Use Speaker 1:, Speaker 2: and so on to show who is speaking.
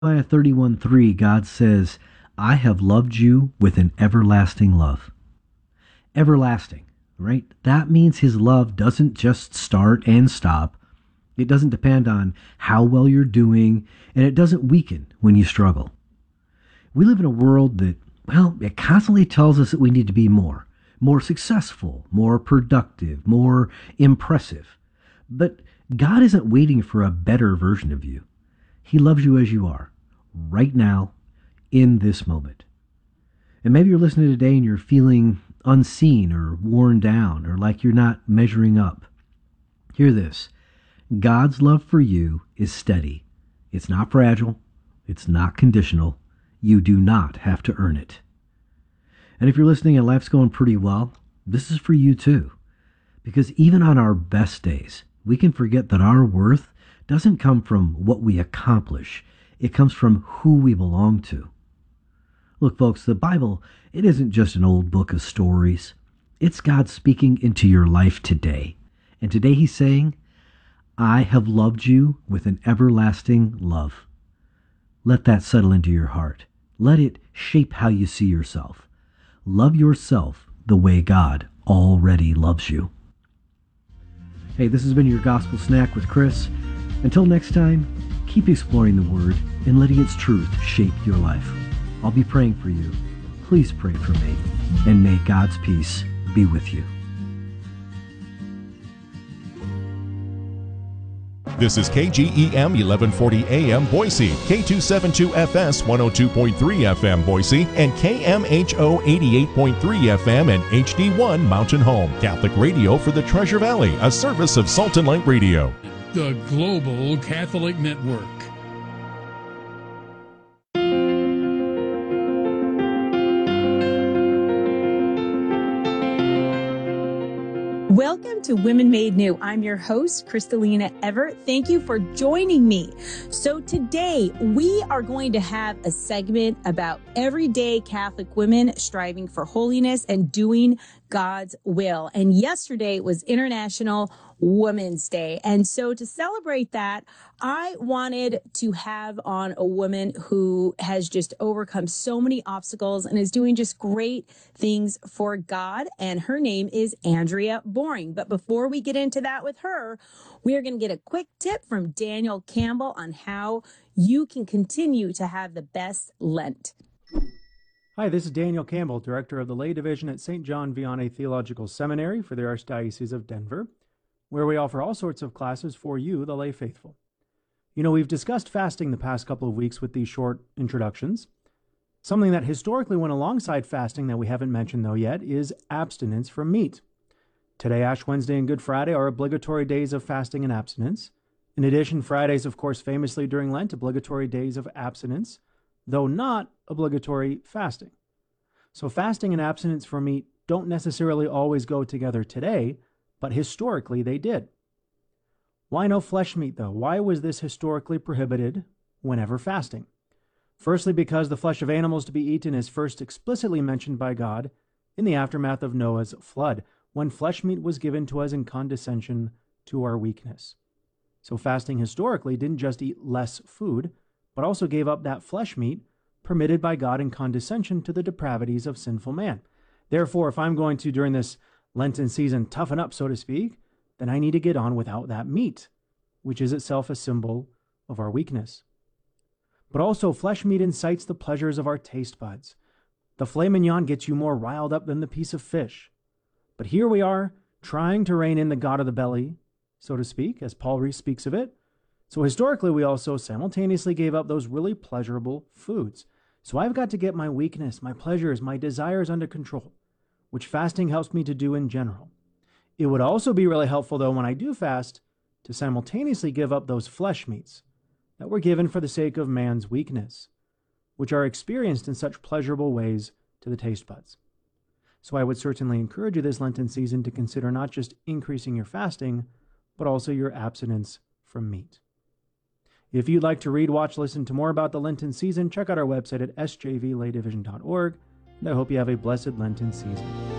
Speaker 1: Jeremiah 31:3, God says, I have loved you with an everlasting love. Everlasting, right? That means his love doesn't just start and stop. It doesn't depend on how well you're doing, and it doesn't weaken when you struggle. We live in a world that, well, it constantly tells us that we need to be more successful, more productive, more impressive. But God isn't waiting for a better version of you. He loves you as you are, right now, in this moment. And maybe you're listening today and you're feeling unseen or worn down or like you're not measuring up. Hear this. God's love for you is steady. It's not fragile. It's not conditional. You do not have to earn it. And if you're listening and life's going pretty well, this is for you too. Because even on our best days, we can forget that our worth doesn't come from what we accomplish. It comes from who we belong to. Look, folks, the Bible, it isn't just an old book of stories. It's God speaking into your life today. And today he's saying, I have loved you with an everlasting love. Let that settle into your heart. Let it shape how you see yourself. Love yourself the way God already loves you. Hey, this has been your Gospel Snack with Chris. Until next time, keep exploring the Word and letting its truth shape your life. I'll be praying for you. Please pray for me, and may God's peace be with you.
Speaker 2: This is KGEM 1140 AM Boise, K272FS 102.3 FM Boise, and KMHO 88.3 FM and HD1 Mountain Home. Catholic radio for the Treasure Valley, a service of Salt and Light Radio.
Speaker 3: The Global Catholic Network.
Speaker 4: Welcome to Women Made New. I'm your host, Kristalina Everett. Thank you for joining me. So today we are going to have a segment about everyday Catholic women striving for holiness and doing God's will. And yesterday was International Women's Day. And so to celebrate that, I wanted to have on a woman who has just overcome so many obstacles and is doing just great things for God. And her name is Andrea Boring. But before we get into that with her, we are going to get a quick tip from Daniel Campbell on how you can continue to have the best Lent.
Speaker 5: Hi, this is Daniel Campbell, Director of the Lay Division at St. John Vianney Theological Seminary for the Archdiocese of Denver, where we offer all sorts of classes for you, the lay faithful. You know, we've discussed fasting the past couple of weeks with these short introductions. Something that historically went alongside fasting that we haven't mentioned, though, yet is abstinence from meat. Today, Ash Wednesday and Good Friday are obligatory days of fasting and abstinence. In addition, Fridays, of course, famously during Lent, obligatory days of abstinence, though not obligatory fasting. So fasting and abstinence from meat don't necessarily always go together today, but historically they did. Why no flesh meat, though? Why was this historically prohibited whenever fasting? Firstly, because the flesh of animals to be eaten is first explicitly mentioned by God in the aftermath of Noah's flood, when flesh meat was given to us in condescension to our weakness. So fasting historically didn't just eat less food, but also gave up that flesh meat permitted by God in condescension to the depravities of sinful man. Therefore, if I'm going to, during this Lenten season, toughen up, so to speak, then I need to get on without that meat, which is itself a symbol of our weakness. But also, flesh meat incites the pleasures of our taste buds. The filet mignon gets you more riled up than the piece of fish. But here we are, trying to rein in the god of the belly, so to speak, as Paul Rees speaks of it. So historically, we also simultaneously gave up those really pleasurable foods. So I've got to get my weakness, my pleasures, my desires under control, which fasting helps me to do in general. It would also be really helpful, though, when I do fast, to simultaneously give up those flesh meats that were given for the sake of man's weakness, which are experienced in such pleasurable ways to the taste buds. So I would certainly encourage you this Lenten season to consider not just increasing your fasting, but also your abstinence from meat. If you'd like to read, watch, listen to more about the Lenten season, check out our website at sjvlaydivision.org, and I hope you have a blessed Lenten season.